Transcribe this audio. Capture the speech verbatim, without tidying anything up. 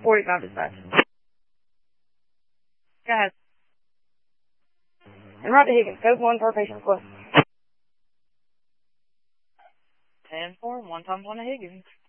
forty-five dispatch. Go ahead. And right to Higgins. Code one for patient request. ten four, one times one to Higgins.